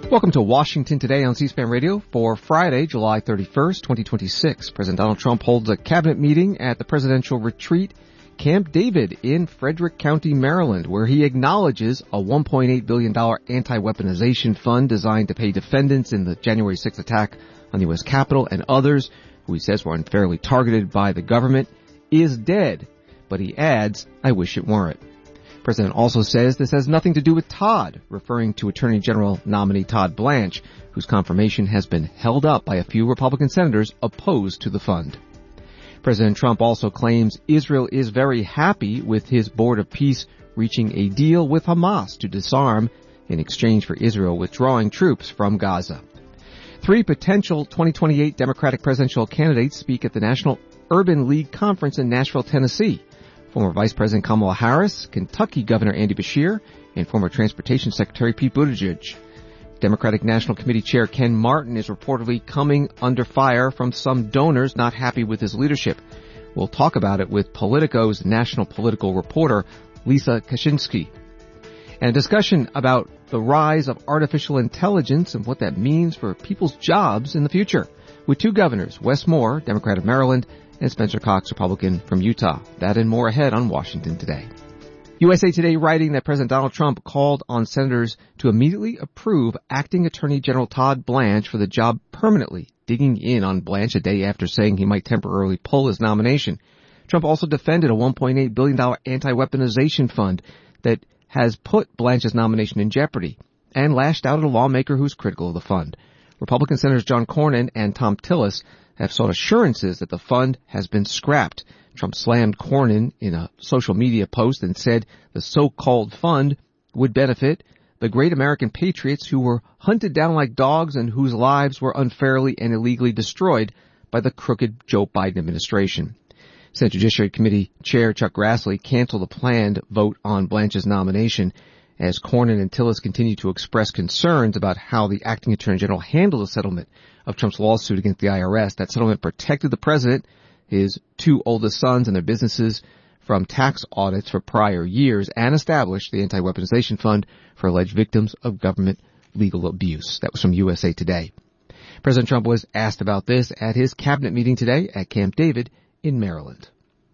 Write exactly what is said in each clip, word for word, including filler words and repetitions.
Welcome to Washington Today on C-SPAN Radio for Friday, July thirty-first, twenty twenty-six. President Donald Trump holds a cabinet meeting at the presidential retreat Camp David in Frederick County, Maryland, where he acknowledges a one point eight billion dollars anti-weaponization fund designed to pay defendants in the January sixth attack on the U S Capitol and others who he says were unfairly targeted by the government is dead. But he adds, I wish it weren't. The president also says this has nothing to do with Todd, referring to Attorney General nominee Todd Blanche, whose confirmation has been held up by a few Republican senators opposed to the fund. President Trump also claims Israel is very happy with his Board of Peace reaching a deal with Hamas to disarm in exchange for Israel withdrawing troops from Gaza. Three potential twenty twenty-eight Democratic presidential candidates speak at the National Urban League Conference in Nashville, Tennessee. Former Vice President Kamala Harris, Kentucky Governor Andy Beshear, and former Transportation Secretary Pete Buttigieg. Democratic National Committee Chair Ken Martin is reportedly coming under fire from some donors not happy with his leadership. We'll talk about it with Politico's national political reporter Lisa Kaczynski. And a discussion about the rise of artificial intelligence and what that means for people's jobs in the future, with two governors, Wes Moore, Democrat of Maryland, and Spencer Cox, Republican from Utah. That and more ahead on Washington Today. U S A Today writing that President Donald Trump called on senators to immediately approve Acting Attorney General Todd Blanche for the job permanently, digging in on Blanche a day after saying he might temporarily pull his nomination. Trump also defended a one point eight billion dollars anti-weaponization fund that has put Blanche's nomination in jeopardy, and lashed out at a lawmaker who's critical of the fund. Republican Senators John Cornyn and Thom Tillis have sought assurances that the fund has been scrapped. Trump slammed Cornyn in a social media post and said the so-called fund would benefit the great American patriots who were hunted down like dogs and whose lives were unfairly and illegally destroyed by the crooked Joe Biden administration. Senate Judiciary Committee Chair Chuck Grassley canceled the planned vote on Blanche's nomination as Cornyn and Tillis continue to express concerns about how the acting attorney general handled the settlement of Trump's lawsuit against the I R S. That settlement protected the president, his two oldest sons, and their businesses from tax audits for prior years, and established the anti-weaponization fund for alleged victims of government legal abuse. That was from U S A Today. President Trump was asked about this at his cabinet meeting today at Camp David in Maryland.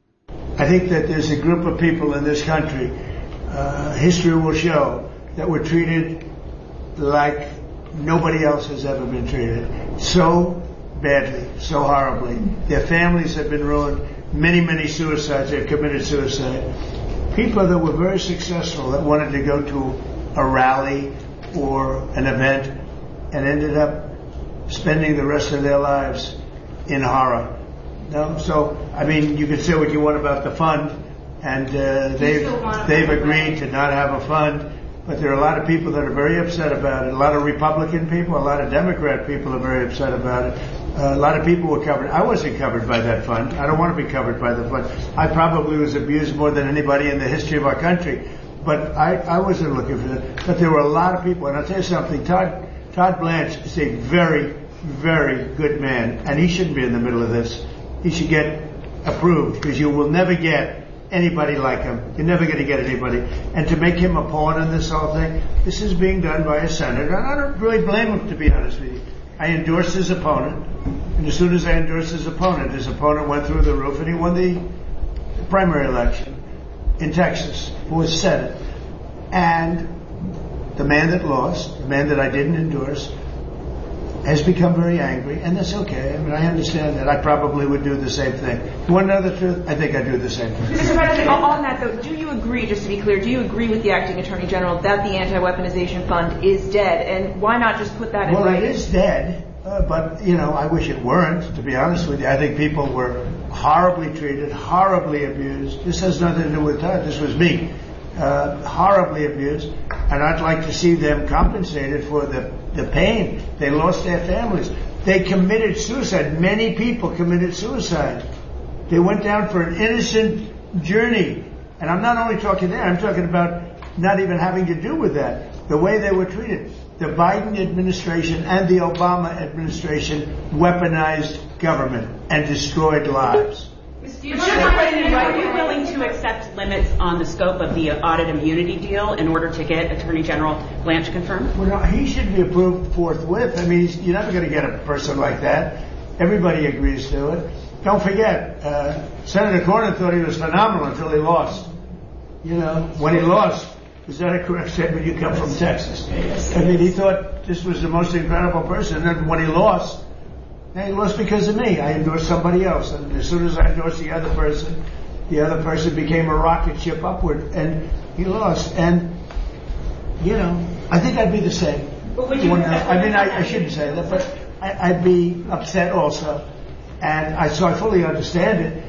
I think that there's a group of people in this country, uh, history will show, that were treated like nobody else has ever been treated. So badly, so horribly. Their families have been ruined. Many, many suicides. They've committed suicide. People that were very successful that wanted to go to a rally or an event and ended up spending the rest of their lives in horror. No? So, I mean, you can say what you want about the fund, and uh, they've, they've agreed to not have a fund. But there are a lot of people that are very upset about it. A lot of Republican people, a lot of Democrat people are very upset about it. Uh, a lot of people were covered. I wasn't covered by that fund. I don't want to be covered by the fund. I probably was abused more than anybody in the history of our country. But I, I wasn't looking for that. But there were a lot of people. And I'll tell you something. Todd, Todd Blanche is a very, very good man. And he shouldn't be in the middle of this. He should get approved, because you will never get anybody like him. You're never going to get anybody. And to make him a pawn in this whole thing, this is being done by a senator. And I don't really blame him, to be honest with you. I endorsed his opponent. And as soon as I endorsed his opponent, his opponent went through the roof and he won the primary election in Texas for his Senate. And the man that lost, the man that I didn't endorse, has become very angry, and that's okay. I mean, I understand that. I probably would do the same thing. You want to know the truth? I think I'd do the same thing. Mister President, on that though, do you agree, just to be clear, do you agree with the Acting Attorney General that the anti-weaponization fund is dead? And why not just put that in well, writing? Well, it is dead, uh, but, you know, I wish it weren't, to be honest with you. I think people were horribly treated, horribly abused. This has nothing to do with Todd. This was me. Uh, horribly abused, and I'd like to see them compensated for the, the pain. They lost their families. They committed suicide. Many people committed suicide. They went down for an innocent journey. And I'm not only talking there, I'm talking about not even having to do with that. The way they were treated. The Biden administration and the Obama administration weaponized government and destroyed lives. Are you willing to accept limits on the scope of the audit immunity deal in order to get Attorney General Blanche confirmed? Well, no, he should be approved forthwith. I mean, you're never going to get a person like that. Everybody agrees to it. Don't forget, uh, Senator Cornyn thought he was phenomenal until he lost. You know, when he lost, is that a correct statement? You come from Texas. I mean, he thought this was the most incredible person. And then when he lost, he lost because of me. I endorsed somebody else. And as soon as I endorsed the other person, the other person became a rocket ship upward. And he lost. And, you know, I think I'd be the same. But would you when, uh, I mean, I, I shouldn't say that, but I, I'd be upset also. And I, so I fully understand it.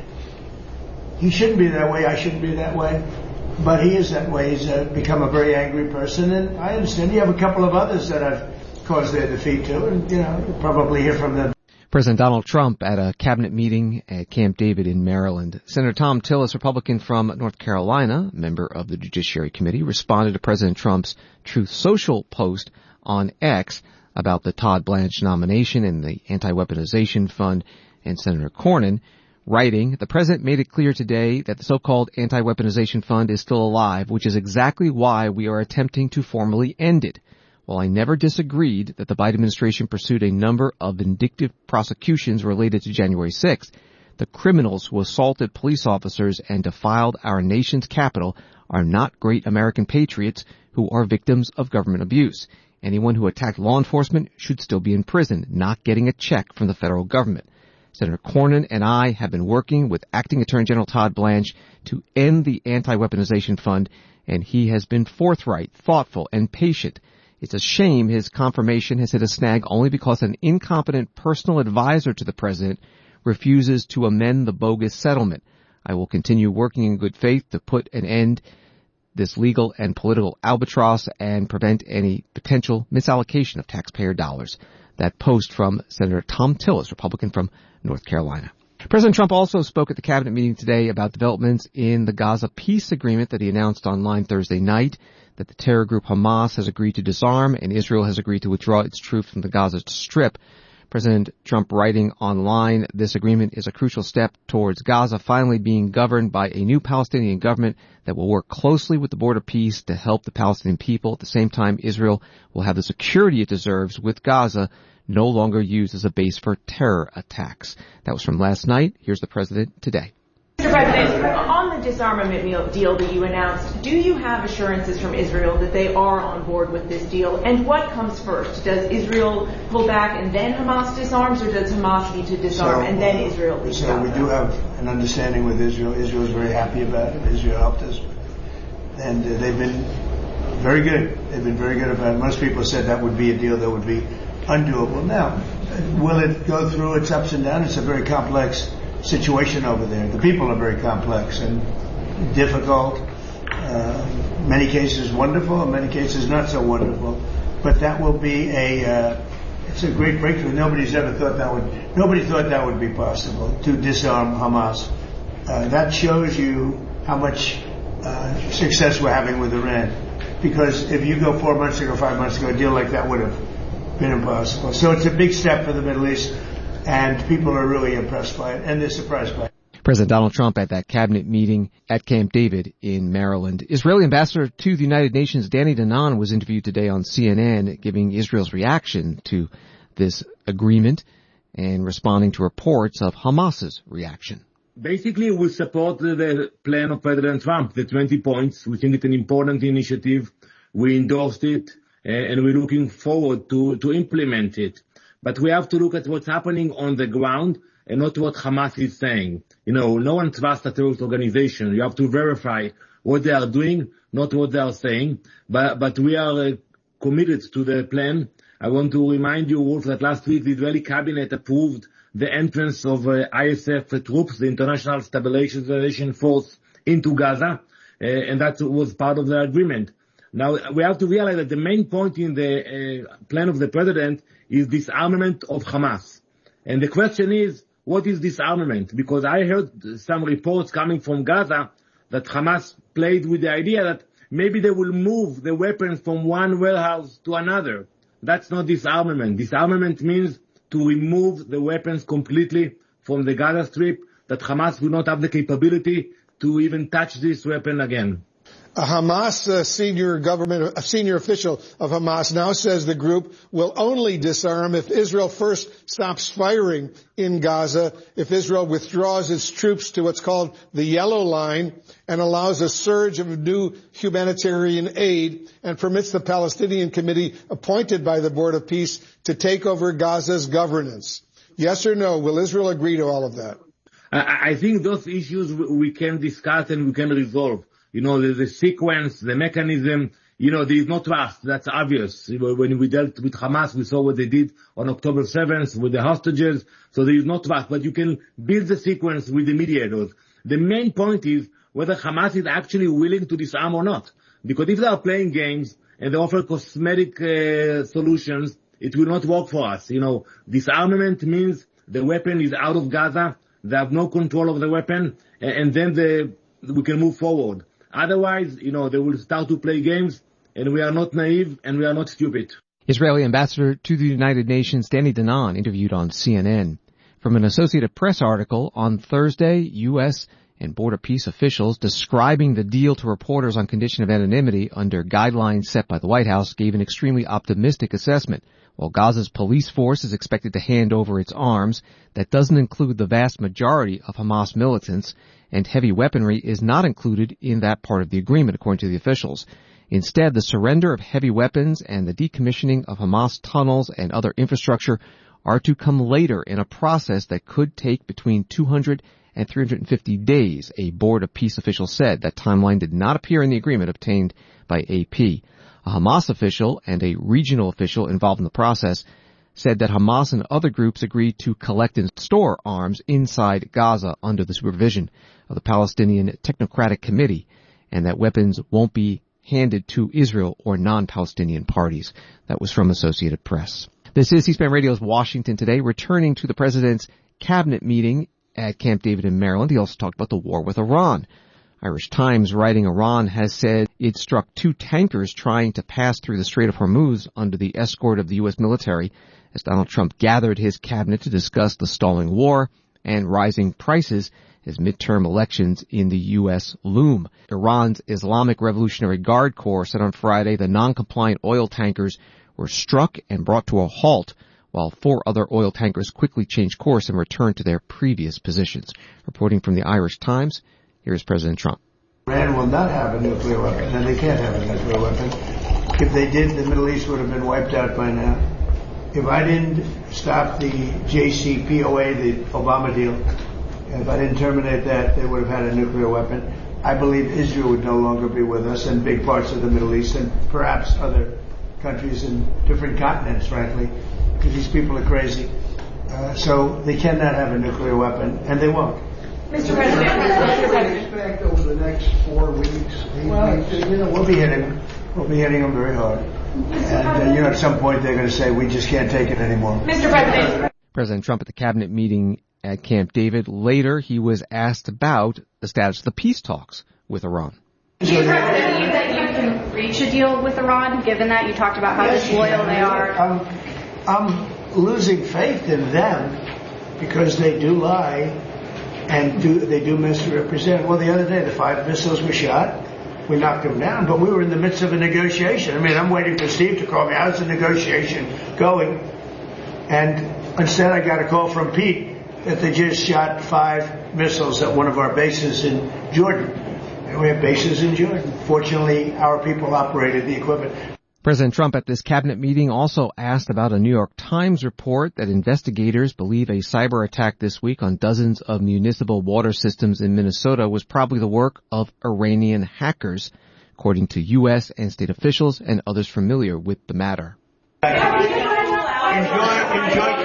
He shouldn't be that way. I shouldn't be that way. But he is that way. He's uh, become a very angry person. And I understand. You have a couple of others that I've caused their defeat to. And, you know, you'll probably hear from them. President Donald Trump at a cabinet meeting at Camp David in Maryland. Senator Thom Tillis, Republican from North Carolina, member of the Judiciary Committee, responded to President Trump's Truth Social post on X about the Todd Blanche nomination and the Anti-Weaponization Fund and Senator Cornyn, writing, "The president made it clear today that the so-called Anti-Weaponization Fund is still alive, which is exactly why we are attempting to formally end it. While I never disagreed that the Biden administration pursued a number of vindictive prosecutions related to January sixth, the criminals who assaulted police officers and defiled our nation's capital are not great American patriots who are victims of government abuse. Anyone who attacked law enforcement should still be in prison, not getting a check from the federal government. Senator Cornyn and I have been working with Acting Attorney General Todd Blanche to end the Anti-Weaponization Fund, and he has been forthright, thoughtful, and patient. It's a shame his confirmation has hit a snag only because an incompetent personal advisor to the president refuses to amend the bogus settlement. I will continue working in good faith to put an end this legal and political albatross and prevent any potential misallocation of taxpayer dollars." That post from Senator Thom Tillis, Republican from North Carolina. President Trump also spoke at the cabinet meeting today about developments in the Gaza peace agreement that he announced online Thursday night, that the terror group Hamas has agreed to disarm and Israel has agreed to withdraw its troops from the Gaza Strip. President Trump writing online, "This agreement is a crucial step towards Gaza finally being governed by a new Palestinian government that will work closely with the Board of Peace to help the Palestinian people. At the same time, Israel will have the security it deserves with Gaza no longer used as a base for terror attacks." That was from last night. Here's the president today. Mister President, on the disarmament deal that you announced, do you have assurances from Israel that they are on board with this deal? And what comes first? Does Israel pull back and then Hamas disarms, or does Hamas need to disarm so, and then Israel leaves? So we do have an understanding with Israel. Israel is very happy about it. Israel helped us. And uh, they've been very good. They've been very good about it. Most people said that would be a deal that would be undoable. Now, will it go through its ups and downs? It's a very complex situation over there. The people are very complex and difficult. Uh, many cases wonderful, in many cases not so wonderful. But that will be a, uh, it's a great breakthrough. Nobody's ever thought that would, nobody thought that would be possible, to disarm Hamas. Uh, that shows you how much uh, success we're having with Iran. Because if you go four months ago, five months ago, a deal like that would have been impossible. So it's a big step for the Middle East. And people are really impressed by it, and they're surprised by it. President Donald Trump at that cabinet meeting at Camp David in Maryland. Israeli ambassador to the United Nations, Danny Danon, was interviewed today on C N N, giving Israel's reaction to this agreement and responding to reports of Hamas's reaction. Basically, we support the plan of President Trump, the twenty points. We think it's an important initiative. We endorsed it, and we're looking forward to, to implement it. But we have to look at what's happening on the ground and not what Hamas is saying. You know, no one trusts a terrorist organization. You have to verify what they are doing, not what they are saying. But, but we are uh, committed to the plan. I want to remind you, Wolf, that last week the Israeli cabinet approved the entrance of uh, I S F troops, the International Stabilization Force, into Gaza, uh, and that was part of the agreement. Now, we have to realize that the main point in the uh, plan of the president is disarmament of Hamas. And the question is, what is disarmament? Because I heard some reports coming from Gaza that Hamas played with the idea that maybe they will move the weapons from one warehouse to another. That's not disarmament. Disarmament means to remove the weapons completely from the Gaza Strip that Hamas will not have the capability to even touch this weapon again. A Hamas uh, senior government, a senior official of Hamas now says the group will only disarm if Israel first stops firing in Gaza, if Israel withdraws its troops to what's called the Yellow Line and allows a surge of new humanitarian aid and permits the Palestinian Committee appointed by the Board of Peace to take over Gaza's governance. Yes or no? Will Israel agree to all of that? I, I think those issues we can discuss and we can resolve. You know, the, the sequence, the mechanism, you know, there is no trust. That's obvious. When we dealt with Hamas, we saw what they did on October seventh with the hostages. So there is no trust. But you can build the sequence with the mediators. The main point is whether Hamas is actually willing to disarm or not. Because if they are playing games and they offer cosmetic uh, solutions, it will not work for us. You know, disarmament means the weapon is out of Gaza. They have no control of the weapon. And, and then the, we can move forward. Otherwise, you know, they will start to play games, and we are not naive, and we are not stupid. Israeli ambassador to the United Nations, Danny Danon, interviewed on C N N. From an Associated Press article on Thursday, U S and Border Peace officials describing the deal to reporters on condition of anonymity under guidelines set by the White House gave an extremely optimistic assessment. While Gaza's police force is expected to hand over its arms, that doesn't include the vast majority of Hamas militants, and heavy weaponry is not included in that part of the agreement, according to the officials. Instead, the surrender of heavy weapons and the decommissioning of Hamas tunnels and other infrastructure are to come later in a process that could take between two hundred and three hundred fifty days, a Board of Peace official said. That timeline did not appear in the agreement obtained by A P. A Hamas official and a regional official involved in the process said that Hamas and other groups agreed to collect and store arms inside Gaza under the supervision of the Palestinian Technocratic Committee, and that weapons won't be handed to Israel or non-Palestinian parties. That was from Associated Press. This is C-SPAN Radio's Washington Today, returning to the president's cabinet meeting at Camp David in Maryland. He also talked about the war with Iran. Irish Times, writing Iran, has said it struck two tankers trying to pass through the Strait of Hormuz under the escort of the U S military as Donald Trump gathered his cabinet to discuss the stalling war and rising prices as midterm elections in the U S loom. Iran's Islamic Revolutionary Guard Corps said on Friday the non-compliant oil tankers were struck and brought to a halt, while four other oil tankers quickly changed course and returned to their previous positions. Reporting from the Irish Times, here's President Trump. Iran will not have a nuclear weapon, and they can't have a nuclear weapon. If they did, the Middle East would have been wiped out by now. If I didn't stop the J C P O A, the Obama deal, if I didn't terminate that, they would have had a nuclear weapon. I believe Israel would no longer be with us, and big parts of the Middle East, and perhaps other countries in different continents, frankly, because these people are crazy. Uh, so they cannot have a nuclear weapon, and they won't. Mister President, Mister President. Expect over the next four weeks, eight well, weeks, you know, we'll be hitting, we'll be hitting them very hard. And uh, you know, at some point they're going to say we just can't take it anymore. Mister President. President Trump at the cabinet meeting at Camp David. Later, he was asked about the status of the peace talks with Iran. Do you, President, believe that you can reach a deal with Iran, given that you talked about how yes, disloyal they are? I'm, I'm losing faith in them because they do lie. And do, they do misrepresent. Well, the other day, the five missiles were shot. We knocked them down, but we were in the midst of a negotiation. I mean, I'm waiting for Steve to call me. How's the negotiation going? And instead, I got a call from Pete that they just shot five missiles at one of our bases in Jordan. And we have bases in Jordan. Fortunately, our people operated the equipment. President Trump at this cabinet meeting also asked about a New York Times report that investigators believe a cyber attack this week on dozens of municipal water systems in Minnesota was probably the work of Iranian hackers, according to U S and state officials and others familiar with the matter. Enjoy, enjoy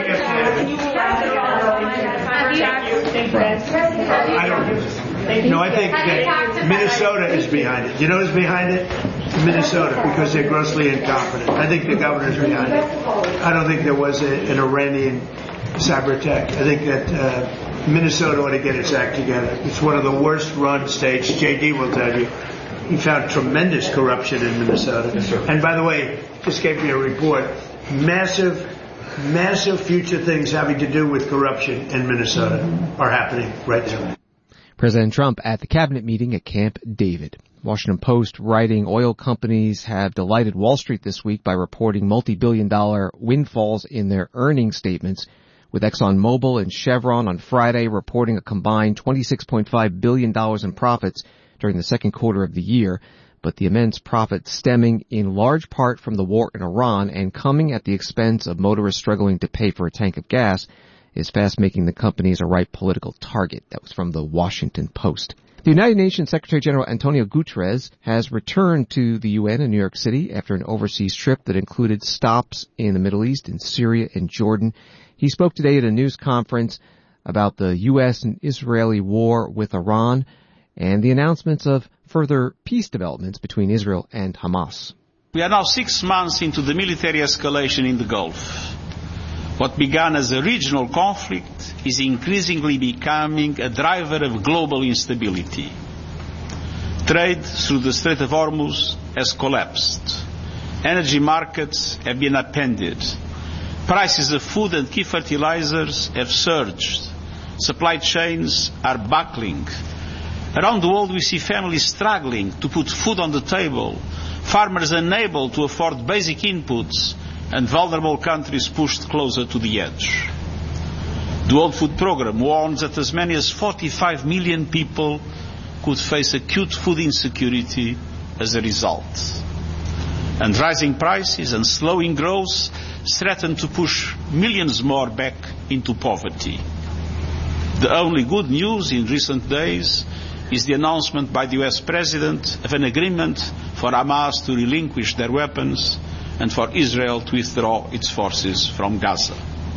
I don't No, I think that Minnesota is behind it. You know who's behind it? Minnesota, because they're grossly incompetent. I think the governor's behind it. I don't think there was a, an Iranian cyber attack. I think that uh, Minnesota ought to get its act together. It's one of the worst run states. J D will tell you. He found tremendous corruption in Minnesota. And by the way, just gave me a report. Massive massive future things having to do with corruption in Minnesota are happening right now. President Trump at the cabinet meeting at Camp David. Washington Post writing oil companies have delighted Wall Street this week by reporting multi-billion dollar windfalls in their earnings statements, with ExxonMobil and Chevron on Friday reporting a combined twenty-six point five billion dollars in profits during the second quarter of the year. But the immense profits stemming in large part from the war in Iran and coming at the expense of motorists struggling to pay for a tank of gas is fast making the companies a ripe political target. That was from the Washington Post. The United Nations Secretary General Antonio Guterres has returned to the U N in New York City after an overseas trip that included stops in the Middle East, in Syria and Jordan. He spoke today at a news conference about the U S and Israeli war with Iran and the announcements of further peace developments between Israel and Hamas. We are now six months into the military escalation in the Gulf. What began as a regional conflict is increasingly becoming a driver of global instability. Trade through the Strait of Hormuz has collapsed. Energy markets have been upended. Prices of food and key fertilizers have surged. Supply chains are buckling. Around the world we see families struggling to put food on the table, farmers unable to afford basic inputs, and vulnerable countries pushed closer to the edge. The World Food Programme warns that as many as forty-five million people could face acute food insecurity as a result. And rising prices and slowing growth threaten to push millions more back into poverty. The only good news in recent days is the announcement by the U S President of an agreement for Hamas to relinquish their weapons and for Israel to withdraw its forces from Gaza.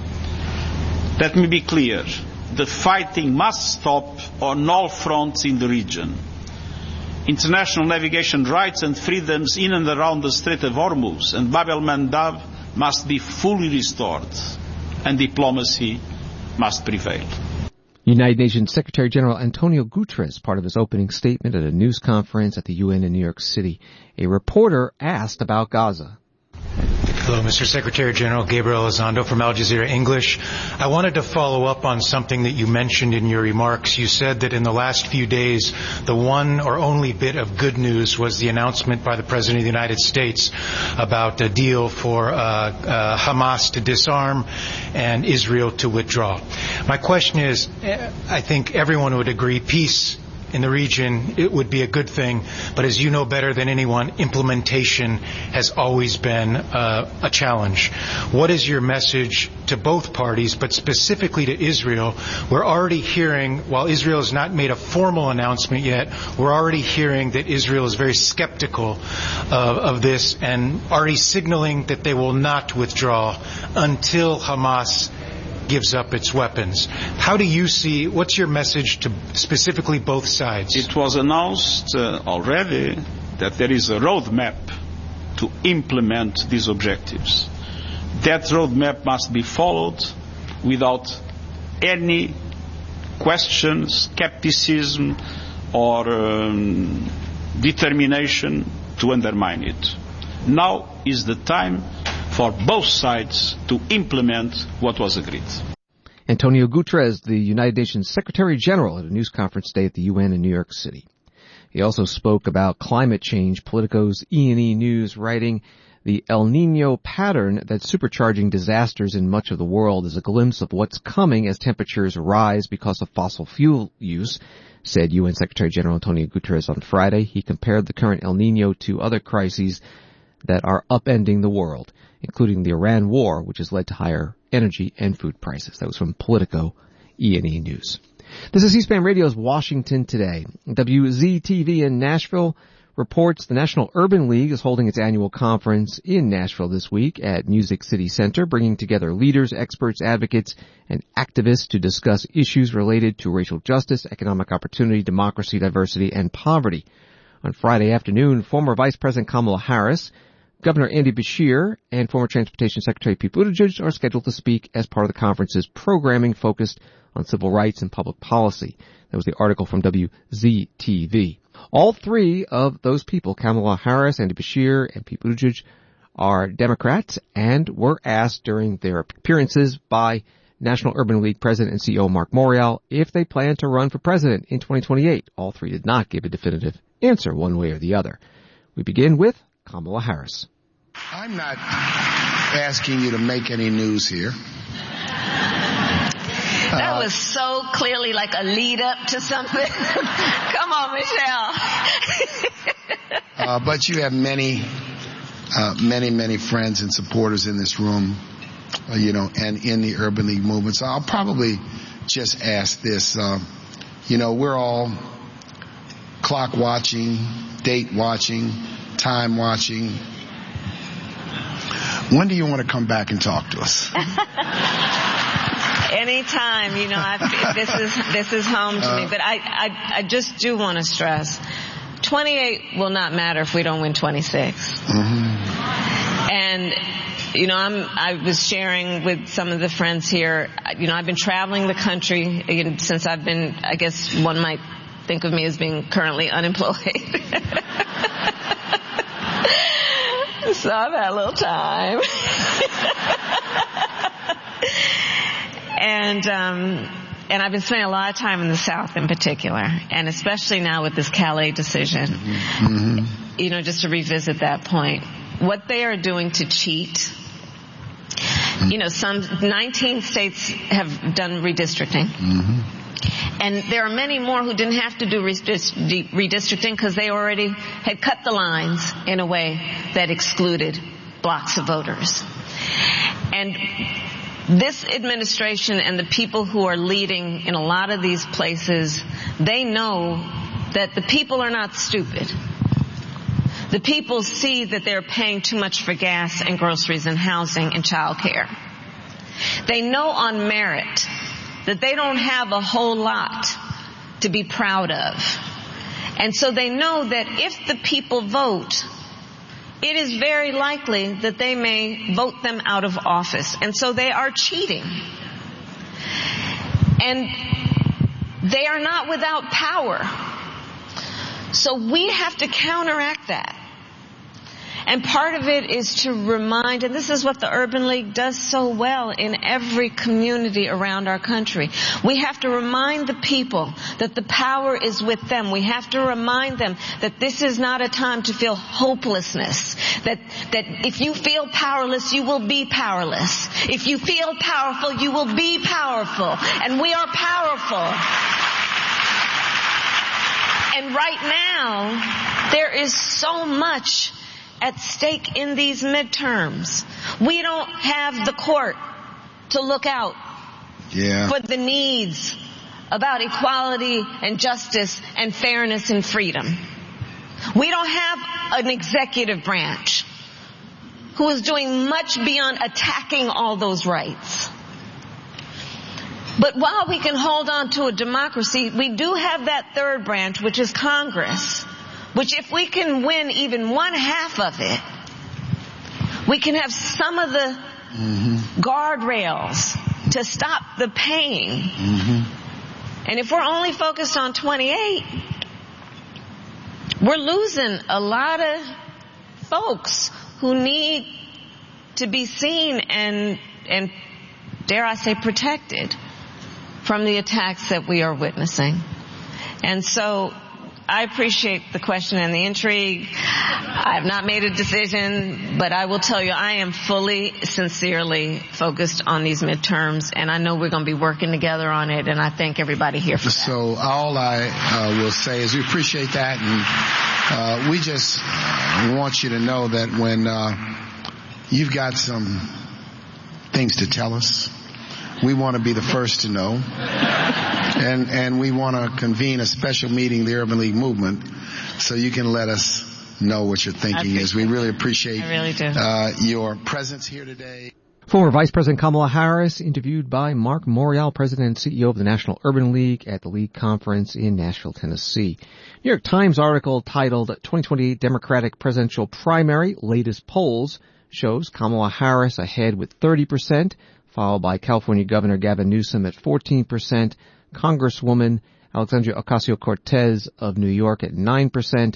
Let me be clear. The fighting must stop on all fronts in the region. International navigation rights and freedoms in and around the Strait of Hormuz and Bab el-Mandab must be fully restored, and diplomacy must prevail. United Nations Secretary General Antonio Guterres, part of his opening statement at a news conference at the U N in New York City. A reporter asked about Gaza. Hello, Mister Secretary General. Gabriel Elizondo from Al Jazeera English. I wanted to follow up on something that you mentioned in your remarks. You said that in the last few days, the one or only bit of good news was the announcement by the President of the United States about a deal for uh, uh, Hamas to disarm and Israel to withdraw. My question is, I think everyone would agree peace in the region, it would be a good thing, but as you know better than anyone, implementation has always been uh, a challenge. What is your message to both parties, but specifically to Israel? We're already hearing, while Israel has not made a formal announcement yet, we're already hearing that Israel is very skeptical of, of this and already signaling that they will not withdraw until Hamas gives up its weapons. How do you see, what's your message to specifically both sides? It was announced uh, already that there is a roadmap to implement these objectives. That roadmap must be followed without any question, skepticism, or um, determination to undermine it. Now is the time for both sides to implement what was agreed. Antonio Guterres, the United Nations Secretary General, at a news conference today at the U N in New York City. He also spoke about climate change. Politico's E and E News writing, the El Nino pattern that's supercharging disasters in much of the world is a glimpse of what's coming as temperatures rise because of fossil fuel use, said U N Secretary General Antonio Guterres on Friday. He compared the current El Nino to other crises that are upending the world, including the Iran war, which has led to higher energy and food prices. That was from Politico E and E News. This is C-SPAN Radio's Washington Today. W Z T V in Nashville reports the National Urban League is holding its annual conference in Nashville this week at Music City Center, bringing together leaders, experts, advocates, and activists to discuss issues related to racial justice, economic opportunity, democracy, diversity, and poverty. On Friday afternoon, former Vice President Kamala Harris, Governor Andy Beshear, and former Transportation Secretary Pete Buttigieg are scheduled to speak as part of the conference's programming focused on civil rights and public policy. That was the article from W Z T V. All three of those people, Kamala Harris, Andy Beshear, and Pete Buttigieg, are Democrats and were asked during their appearances by National Urban League President and C E O Mark Morial if they plan to run for president in twenty twenty-eight. All three did not give a definitive answer one way or the other. We begin with Kamala Harris. I'm not asking you to make any news here. That was so clearly like a lead up to something. Come on, Michelle. uh, but you have many, uh, many, many friends and supporters in this room, uh, you know, and in the Urban League movement. So I'll probably just ask this. Uh, you know, we're all clock watching, date watching, time watching. When do you want to come back and talk to us? Anytime, you know, I, this is this is home to uh, me. But I, I I just do want to stress, twenty-eight will not matter if we don't win twenty-six. Mm-hmm. And you know, I'm I was sharing with some of the friends here. You know, I've been traveling the country again, since I've been. I guess one might think of me as being currently unemployed. So I've had a little time. And, um, and I've been spending a lot of time in the South in particular, and especially now with this Calais decision. Mm-hmm. You know, just to revisit that point, what they are doing to cheat. You know, some nineteen states have done redistricting. Mm-hmm. And there are many more who didn't have to do redistricting because they already had cut the lines in a way that excluded blocks of voters. And this administration and the people who are leading in a lot of these places, they know that the people are not stupid. The people see that they're paying too much for gas and groceries and housing and child care. They know on merit that they don't have a whole lot to be proud of. And so they know that if the people vote, it is very likely that they may vote them out of office. And so they are cheating. And they are not without power. So we have to counteract that. And part of it is to remind, and this is what the Urban League does so well in every community around our country. We have to remind the people that the power is with them. We have to remind them that this is not a time to feel hopelessness. That, that if you feel powerless, you will be powerless. If you feel powerful, you will be powerful. And we are powerful. And right now, there is so much at stake in these midterms. We don't have the court to look out yeah. for the needs about equality and justice and fairness and freedom. We don't have an executive branch who is doing much beyond attacking all those rights. But while we can hold on to a democracy, we do have that third branch, which is Congress, which if we can win even one half of it, we can have some of the mm-hmm. guardrails to stop the pain. Mm-hmm. And if we're only focused on twenty-eight, we're losing a lot of folks who need to be seen and, and dare I say, protected from the attacks that we are witnessing. And so I appreciate the question and the intrigue. I have not made a decision, but I will tell you I am fully, sincerely focused on these midterms, and I know we're going to be working together on it, and I thank everybody here for that. So all I uh, will say is we appreciate that, and uh, we just want you to know that when uh, you've got some things to tell us, we want to be the first to know. And, and we want to convene a special meeting, the Urban League movement, so you can let us know what your thinking is. We really appreciate I really do. Uh, your presence here today. Former Vice President Kamala Harris, interviewed by Mark Morial, President and C E O of the National Urban League at the League Conference in Nashville, Tennessee. New York Times article titled twenty twenty-eight Democratic Presidential Primary, Latest Polls, shows Kamala Harris ahead with thirty percent, followed by California Governor Gavin Newsom at fourteen percent, Congresswoman Alexandria Ocasio-Cortez of New York at nine percent,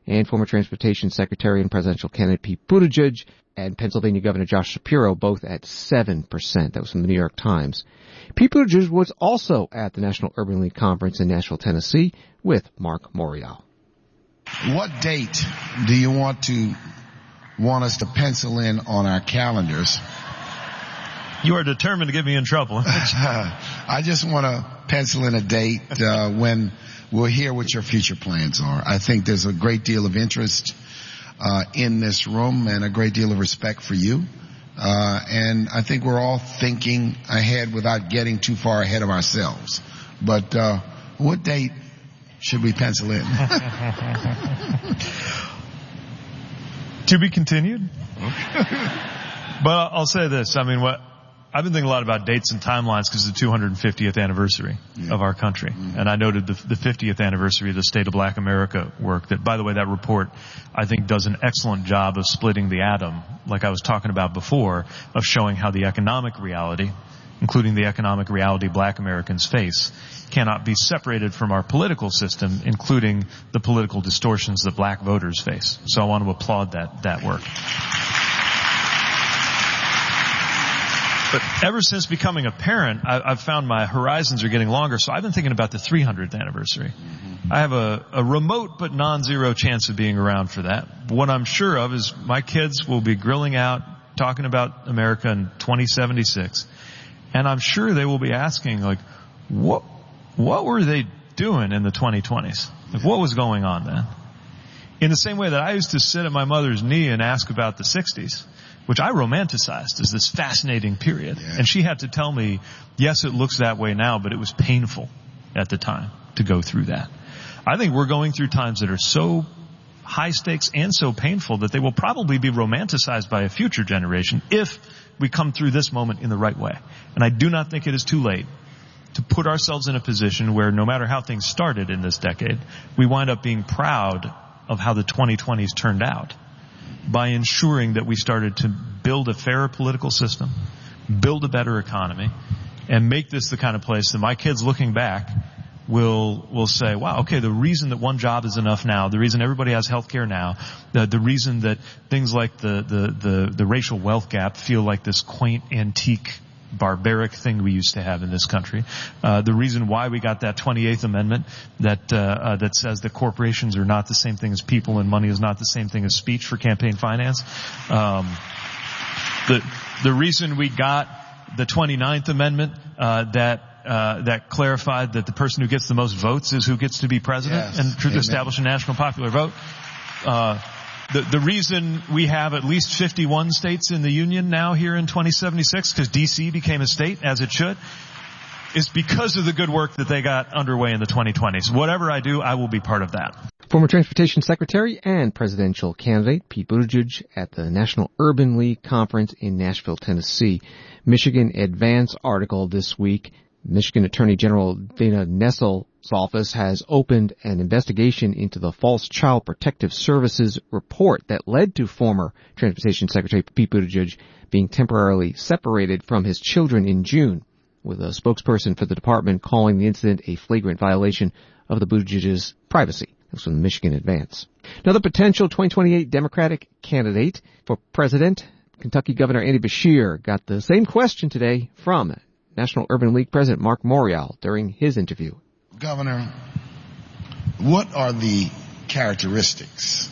and former Transportation Secretary and presidential candidate Pete Buttigieg and Pennsylvania Governor Josh Shapiro, both at seven percent. That was from the New York Times. Pete Buttigieg was also at the National Urban League Conference in Nashville, Tennessee, with Mark Morial. What date do you want to want us to pencil in on our calendars? You are determined to get me in trouble. I just want to pencil in a date uh, when we'll hear what your future plans are. I think there's a great deal of interest uh, in this room and a great deal of respect for you. Uh, and I think we're all thinking ahead without getting too far ahead of ourselves. But uh, what date should we pencil in? To be continued. But I'll say this. I mean, what I've been thinking a lot about dates and timelines because it's the two hundred fiftieth anniversary yeah. of our country. Mm-hmm. And I noted the, the fiftieth anniversary of the State of Black America work that, by the way, that report, I think, does an excellent job of splitting the atom, like I was talking about before, of showing how the economic reality, including the economic reality Black Americans face, cannot be separated from our political system, including the political distortions that Black voters face. So I want to applaud that, that work. But ever since becoming a parent, I, I've found my horizons are getting longer, so I've been thinking about the three hundredth anniversary. Mm-hmm. I have a, a remote but non-zero chance of being around for that. But what I'm sure of is my kids will be grilling out, talking about America in twenty seventy-six, and I'm sure they will be asking, like, what, what were they doing in the twenty twenties? Like, what was going on then? In the same way that I used to sit at my mother's knee and ask about the sixties, which I romanticized as this fascinating period. Yeah. And she had to tell me, yes, it looks that way now, but it was painful at the time to go through that. I think we're going through times that are so high stakes and so painful that they will probably be romanticized by a future generation if we come through this moment in the right way. And I do not think it is too late to put ourselves in a position where no matter how things started in this decade, we wind up being proud of how the twenty twenties turned out by ensuring that we started to build a fairer political system, build a better economy, and make this the kind of place that my kids looking back will will say, wow, okay, the reason that one job is enough now, the reason everybody has health care now, the, the reason that things like the, the, the, the racial wealth gap feel like this quaint, antique, barbaric thing we used to have in this country. Uh, the reason why we got that twenty-eighth Amendment that uh, uh, that says that corporations are not the same thing as people and money is not the same thing as speech for campaign finance. Um, the the reason we got the twenty-ninth Amendment uh, that uh, that clarified that the person who gets the most votes is who gets to be president, yes. and to establish a national popular vote. Uh, The, the reason we have at least fifty-one states in the Union now here in twenty seventy-six, because D C became a state, as it should, is because of the good work that they got underway in the twenty twenties. Whatever I do, I will be part of that. Former Transportation Secretary and presidential candidate Pete Buttigieg at the National Urban League Conference in Nashville, Tennessee. Michigan Advance article this week. Michigan Attorney General Dana Nessel's office has opened an investigation into the false Child Protective Services report that led to former Transportation Secretary Pete Buttigieg being temporarily separated from his children in June, with a spokesperson for the department calling the incident a flagrant violation of the Buttigieg's privacy. That's from the Michigan Advance. Another potential twenty twenty-eight Democratic candidate for president, Kentucky Governor Andy Beshear, got the same question today from National Urban League President Mark Morial during his interview. Governor, what are the characteristics,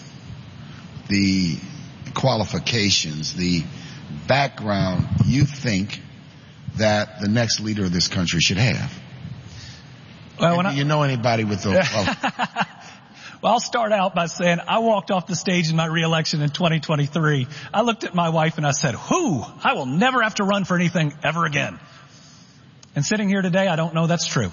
the qualifications, the background you think that the next leader of this country should have? Well, when do I, you know anybody with those? Well, I'll start out by saying I walked off the stage in my reelection in twenty twenty-three. I looked at my wife and I said, whoo, I will never have to run for anything ever again. And sitting here today, I don't know that's true.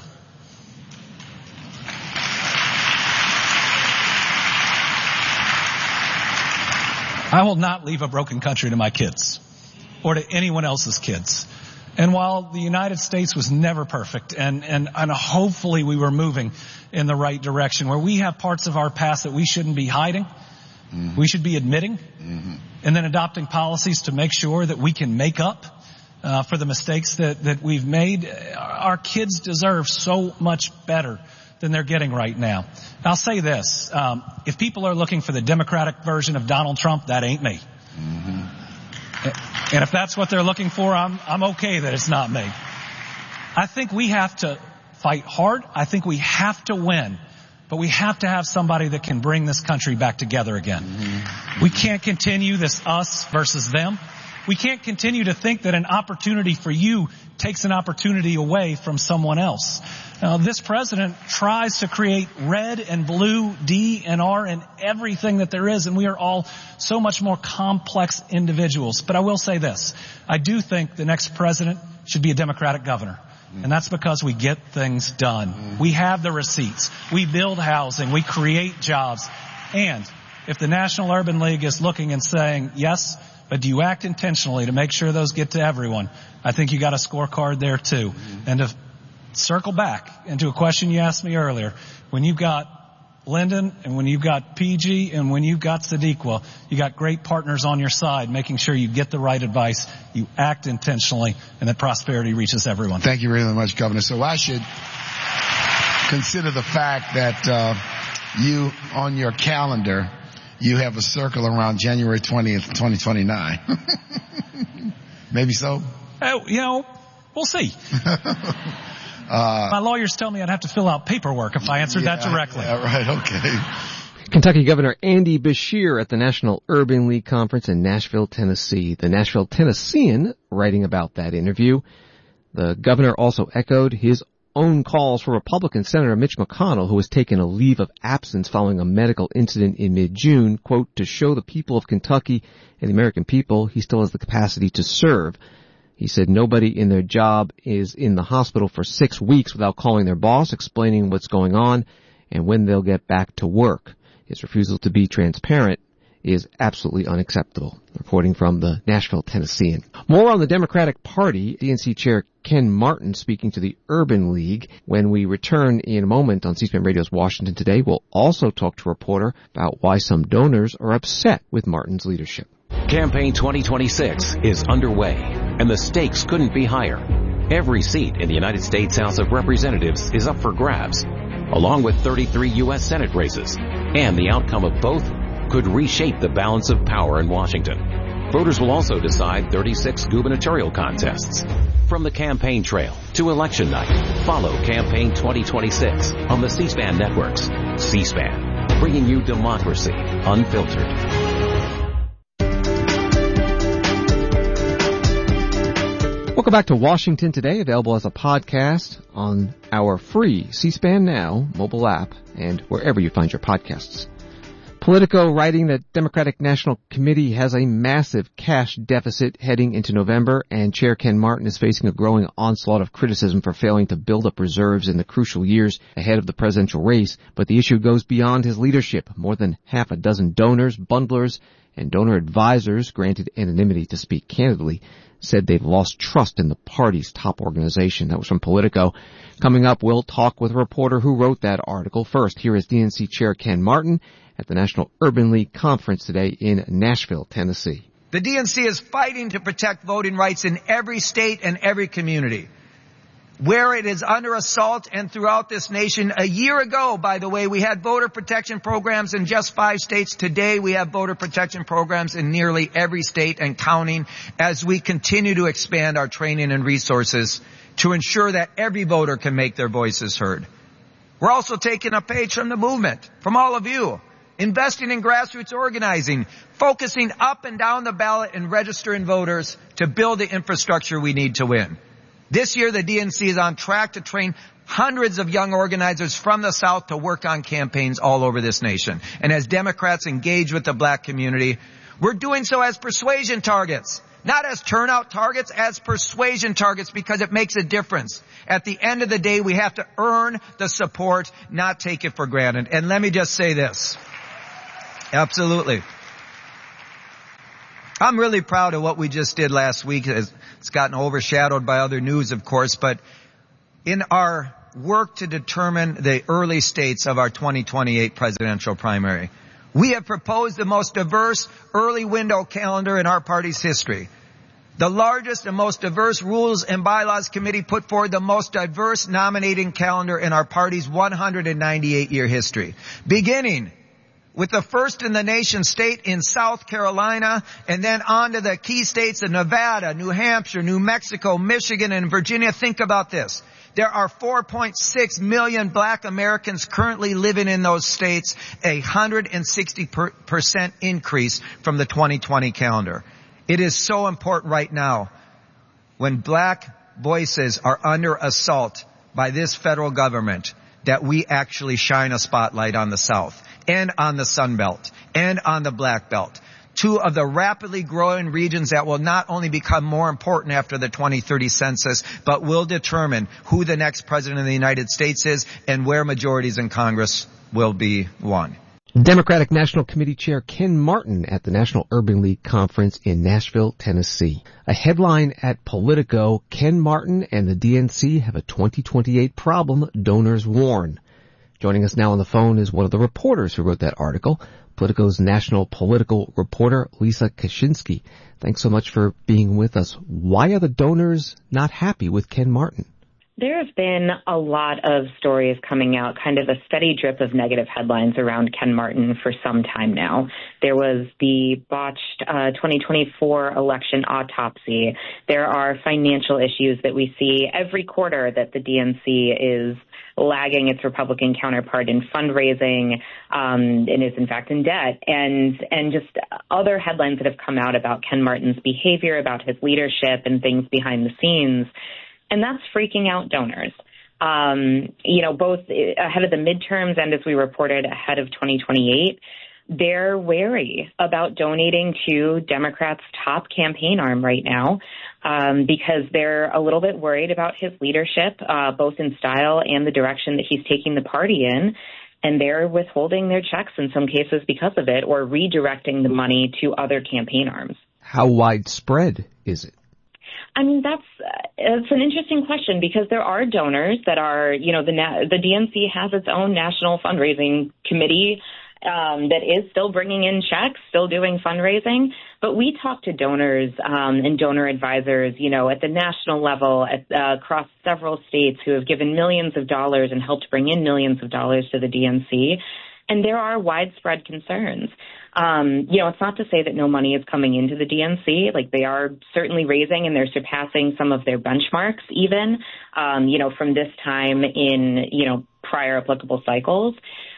I will not leave a broken country to my kids or to anyone else's kids. And while the United States was never perfect, and, and, and hopefully we were moving in the right direction, where we have parts of our past that we shouldn't be hiding, mm-hmm. we should be admitting, mm-hmm. and then adopting policies to make sure that we can make up uh, for the mistakes that, that we've made. Our kids deserve so much better than they're getting right now. I'll say this. Um, if people are looking for the Democratic version of Donald Trump, that ain't me. Mm-hmm. And if that's what they're looking for, I'm, I'm okay that it's not me. I think we have to fight hard. I think we have to win. But we have to have somebody that can bring this country back together again. Mm-hmm. We can't continue this us versus them. We can't continue to think that an opportunity for you takes an opportunity away from someone else. Now, this president tries to create red and blue, D and R and everything that there is, and we are all so much more complex individuals. But I will say this. I do think the next president should be a Democratic governor. And that's because we get things done. We have the receipts. We build housing. We create jobs. And if the National Urban League is looking and saying, yes, but do you act intentionally to make sure those get to everyone? I think you got a scorecard there too. And to circle back into a question you asked me earlier, when you've got Lyndon and when you've got P G and when you've got Sadiqa, you got great partners on your side making sure you get the right advice, you act intentionally, and that prosperity reaches everyone. Thank you very much, Governor. So I should consider the fact that uh, you, on your calendar, you have a circle around January twentieth, twenty twenty-nine. Maybe so? Uh, you know, we'll see. Uh, My lawyers tell me I'd have to fill out paperwork if I answered yeah, that directly. Yeah, right, okay. Kentucky Governor Andy Beshear at the National Urban League Conference in Nashville, Tennessee. The Nashville Tennessean writing about that interview. The governor also echoed his own calls for Republican Senator Mitch McConnell, who has taken a leave of absence following a medical incident in mid-June, quote, to show the people of Kentucky and the American people he still has the capacity to serve. He said nobody in their job is in the hospital for six weeks without calling their boss, explaining what's going on, and when they'll get back to work. His refusal to be transparent is absolutely unacceptable. Reporting from the Nashville Tennessean. More on the Democratic Party. D N C Chair Ken Martin speaking to the Urban League. When we return in a moment on C-SPAN Radio's Washington Today, we'll also talk to a reporter about why some donors are upset with Martin's leadership. Campaign twenty twenty-six is underway, and the stakes couldn't be higher. Every seat in the United States House of Representatives is up for grabs, along with thirty-three U S Senate races, and the outcome of both could reshape the balance of power in Washington. Voters will also decide thirty-six gubernatorial contests. From the campaign trail to election night, follow Campaign twenty twenty-six on the C-SPAN networks. C-SPAN, bringing you democracy unfiltered. Welcome back to Washington Today, available as a podcast on our free C-SPAN Now mobile app and wherever you find your podcasts. Politico writing that Democratic National Committee has a massive cash deficit heading into November, and Chair Ken Martin is facing a growing onslaught of criticism for failing to build up reserves in the crucial years ahead of the presidential race. But the issue goes beyond his leadership. More than half a dozen donors, bundlers, and donor advisors, granted anonymity to speak candidly, said they've lost trust in the party's top organization. That was from Politico. Coming up, we'll talk with a reporter who wrote that article. First, here is D N C Chair Ken Martin at the National Urban League Conference today in Nashville, Tennessee. The D N C is fighting to protect voting rights in every state and every community. Where it is under assault and throughout this nation. A year ago, by the way, we had voter protection programs in just five states. Today, we have voter protection programs in nearly every state and counting as we continue to expand our training and resources to ensure that every voter can make their voices heard. We're also taking a page from the movement, from all of you, investing in grassroots organizing, focusing up and down the ballot and registering voters to build the infrastructure we need to win. This year, the D N C is on track to train hundreds of young organizers from the South to work on campaigns all over this nation. And as Democrats engage with the black community, we're doing so as persuasion targets, not as turnout targets, as persuasion targets, because it makes a difference. At the end of the day, we have to earn the support, not take it for granted. And let me just say this. Absolutely. I'm really proud of what we just did last week. It's gotten overshadowed by other news, of course, but in our work to determine the early states of our twenty twenty-eight presidential primary, we have proposed the most diverse early window calendar in our party's history. The largest and most diverse Rules and Bylaws Committee put forward the most diverse nominating calendar in our party's one hundred ninety-eight year history, beginning with the first in the nation state in South Carolina, and then on to the key states of Nevada, New Hampshire, New Mexico, Michigan, and Virginia. Think about this. There are four point six million black Americans currently living in those states, a one hundred sixty percent increase from the twenty twenty calendar. It is so important right now, when black voices are under assault by this federal government, that we actually shine a spotlight on the South and on the Sun Belt and on the Black Belt, two of the rapidly growing regions that will not only become more important after the twenty thirty census, but will determine who the next president of the United States is and where majorities in Congress will be won. Democratic National Committee Chair Ken Martin at the National Urban League Conference in Nashville, Tennessee. A headline at Politico, Ken Martin and the D N C have a twenty twenty-eight problem, donors warn. Joining us now on the phone is one of the reporters who wrote that article, Politico's national political reporter, Lisa Kaczynski. Thanks so much for being with us. Why are the donors not happy with Ken Martin? There have been a lot of stories coming out, kind of a steady drip of negative headlines around Ken Martin for some time now. There was the botched uh, twenty twenty-four election autopsy. There are financial issues that we see every quarter that the D N C is lagging its Republican counterpart in fundraising, um, and is in fact in debt, and and just other headlines that have come out about Ken Martin's behavior, about his leadership and things behind the scenes. And that's freaking out donors. Um, you know, both ahead of the midterms and as we reported ahead of twenty twenty-eight, they're wary about donating to Democrats' top campaign arm right now, um, because they're a little bit worried about his leadership, uh, both in style and the direction that he's taking the party in. And they're withholding their checks in some cases because of it, or redirecting the money to other campaign arms. How widespread is it? I mean, that's uh, it's an interesting question, because there are donors that are, you know, the na- the D N C has its own national fundraising committee um, that is still bringing in checks, still doing fundraising. But we talk to donors um, and donor advisors, you know, at the national level, at, uh, across several states, who have given millions of dollars and helped bring in millions of dollars to the D N C. And there are widespread concerns. Um, you know, it's not to say that no money is coming into the D N C. Like, they are certainly raising, and they're surpassing some of their benchmarks even, um, you know, from this time in, you know, prior applicable cycles.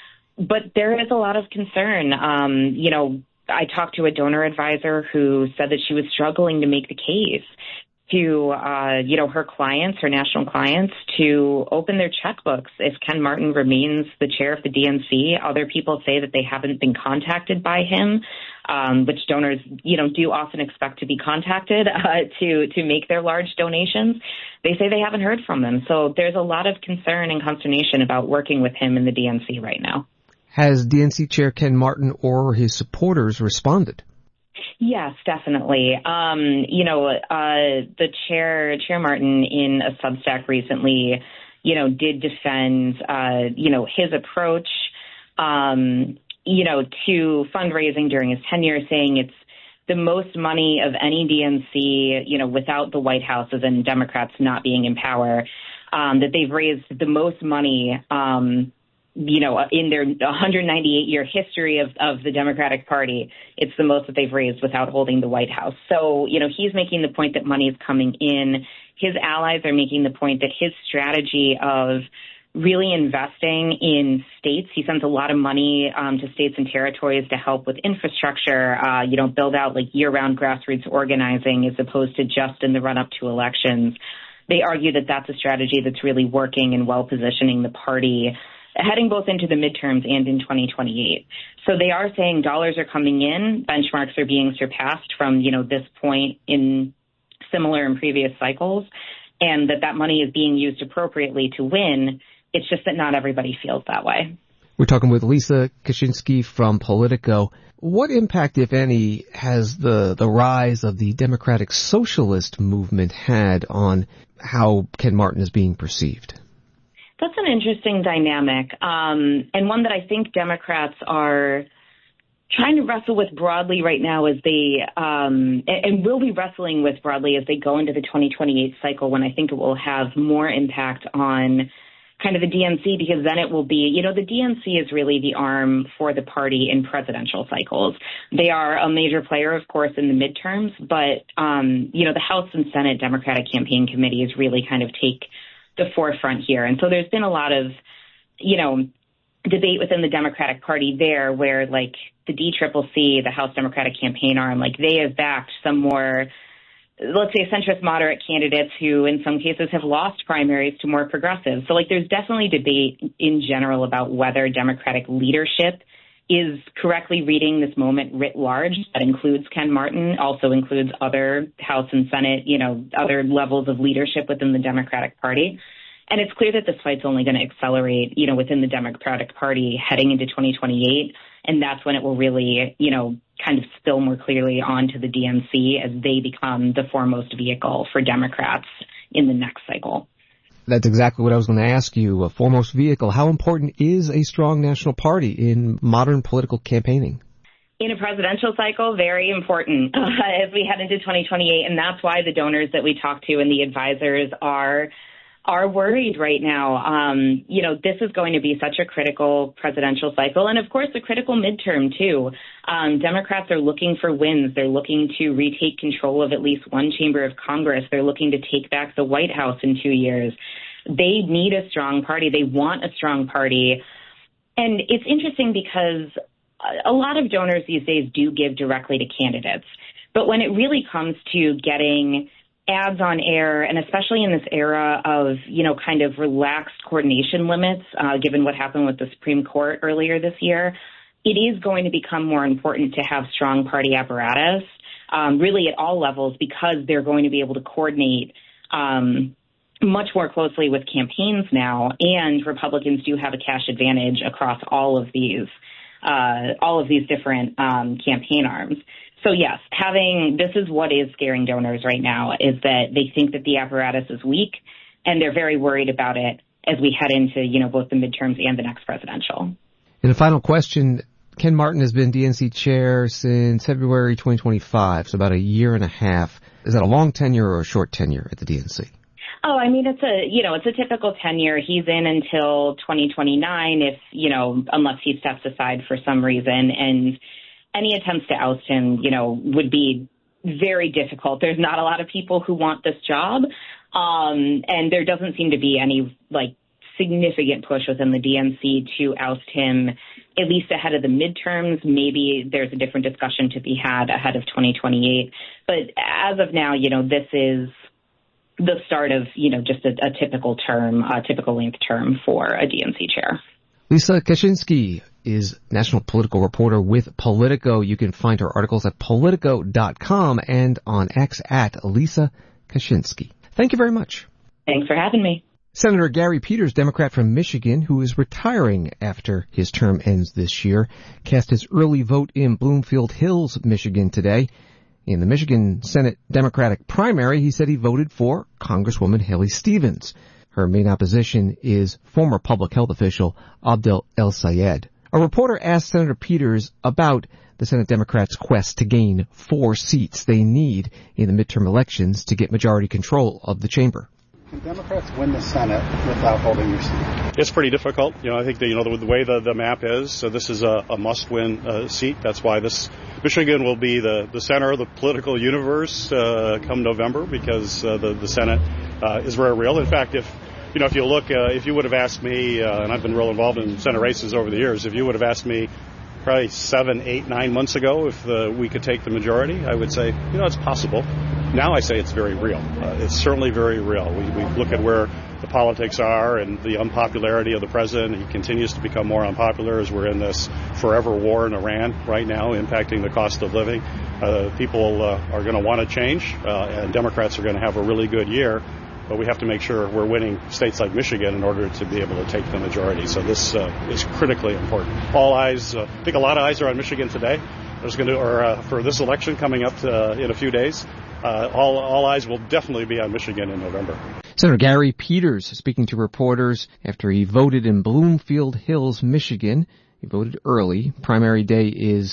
But there is a lot of concern. Um, you know, I talked to a donor advisor who said that she was struggling to make the case to, uh, you know, her clients, her national clients, to open their checkbooks if Ken Martin remains the chair of the D N C. Other people say that they haven't been contacted by him, um, which donors, you know, do often expect to be contacted uh, to to make their large donations. They say they haven't heard from him. So there's a lot of concern and consternation about working with him in the D N C right now. Has D N C Chair Ken Martin or his supporters responded? Yes, definitely. Um, you know, uh, the chair, Chair Martin, in a Substack recently, you know, did defend, uh, you know, his approach, um, you know, to fundraising during his tenure, saying it's the most money of any D N C, you know, without the White House, as in Democrats not being in power, um, that they've raised the most money, um, you know, in their one hundred ninety-eight year history of, of the Democratic Party. It's the most that they've raised without holding the White House. So, you know, he's making the point that money is coming in. His allies are making the point that his strategy of really investing in states, he sends a lot of money um, to states and territories to help with infrastructure, uh, you know, build out like year-round grassroots organizing as opposed to just in the run-up to elections. They argue that that's a strategy that's really working and well-positioning the party heading both into the midterms and in twenty twenty-eight. So they are saying dollars are coming in, benchmarks are being surpassed from, you know, this point in similar and previous cycles, and that that money is being used appropriately to win. It's just that not everybody feels that way. We're talking with Lisa Kaczynski from Politico. What impact, if any, has the, the rise of the Democratic Socialist movement had on how Ken Martin is being perceived? That's an interesting dynamic, um, and one that I think Democrats are trying to wrestle with broadly right now as they, um, and, and will be wrestling with broadly as they go into the twenty twenty-eight cycle, when I think it will have more impact on kind of the D N C, because then it will be, you know, the D N C is really the arm for the party in presidential cycles. They are a major player, of course, in the midterms, but, um, you know, the House and Senate Democratic campaign committees really kind of take the forefront here. And so there's been a lot of, you know, debate within the Democratic Party there where, like, the D C C C, the House Democratic campaign arm, like, they have backed some more, let's say, centrist moderate candidates who in some cases have lost primaries to more progressives. So, like, there's definitely debate in general about whether Democratic leadership is correctly reading this moment writ large. That includes Ken Martin, also includes other House and Senate, you know, other levels of leadership within the Democratic Party. And it's clear that this fight's only going to accelerate, you know, within the Democratic Party heading into twenty twenty-eight. And that's when it will really, you know, kind of spill more clearly onto the D N C as they become the foremost vehicle for Democrats in the next cycle. That's exactly what I was going to ask you. A foremost vehicle. How important is a strong national party in modern political campaigning? In a presidential cycle, very important uh, as we head into twenty twenty-eight. And that's why the donors that we talk to and the advisors are are worried right now. Um, you know, this is going to be such a critical presidential cycle, and of course a critical midterm too. Um, Democrats are looking for wins. They're looking to retake control of at least one chamber of Congress. They're looking to take back the White House in two years. They need a strong party. They want a strong party. And it's interesting because a lot of donors these days do give directly to candidates. But when it really comes to getting ads on air, and especially in this era of, you know, kind of relaxed coordination limits, uh, given what happened with the Supreme Court earlier this year, it is going to become more important to have strong party apparatus, um, really at all levels, because they're going to be able to coordinate um, much more closely with campaigns now, and Republicans do have a cash advantage across all of these, uh, all of these different um, campaign arms. So yes, having, this is what is scaring donors right now, is that they think that the apparatus is weak, and they're very worried about it as we head into, you know, both the midterms and the next presidential. And a final question, Ken Martin has been D N C chair since February twenty twenty-five, so about a year and a half. Is that a long tenure or a short tenure at the D N C? Oh, I mean, it's a, you know, it's a typical tenure. He's in until twenty twenty-nine if, you know, unless he steps aside for some reason. And any attempts to oust him, you know, would be very difficult. There's not a lot of people who want this job. Um, and there doesn't seem to be any, like, significant push within the D N C to oust him, at least ahead of the midterms. Maybe there's a different discussion to be had ahead of twenty twenty-eight. But as of now, you know, this is the start of, you know, just a, a typical term, a typical length term for a D N C chair. Lisa Kaczynski is national political reporter with Politico. You can find her articles at Politico dot com and on X at Lisa Kaczynski. Thank you very much. Thanks for having me. Senator Gary Peters, Democrat from Michigan, who is retiring after his term ends this year, cast his early vote in Bloomfield Hills, Michigan today. In the Michigan Senate Democratic primary, he said he voted for Congresswoman Haley Stevens. Her main opposition is former public health official Abdel El-Sayed. A reporter asked Senator Peters about the Senate Democrats' quest to gain four seats they need in the midterm elections to get majority control of the chamber. Can Democrats win the Senate without holding your seat? It's pretty difficult. You know, I think that, you know, the, the way the, the map is, so this is a, a must-win uh, seat. That's why this Michigan will be the, the center of the political universe uh, come November, because uh, the, the Senate uh, is very real. In fact, if you know, if you look, uh, if you would have asked me, uh, and I've been real involved in Senate races over the years, if you would have asked me probably seven, eight, nine months ago if the, we could take the majority, I would say, you know, it's possible. Now I say it's very real. Uh, it's certainly very real. We, we look at where the politics are and the unpopularity of the president. He continues to become more unpopular as we're in this forever war in Iran right now, impacting the cost of living. Uh, people uh, are going to want to change, uh, and Democrats are going to have a really good year. But we have to make sure we're winning states like Michigan in order to be able to take the majority. So this uh, is critically important. All eyes, uh, I think a lot of eyes are on Michigan today. There's going to, or uh, for this election coming up to, uh, in a few days. Uh, all, all eyes will definitely be on Michigan in November. Senator Gary Peters speaking to reporters after he voted in Bloomfield Hills, Michigan. He voted early. Primary day is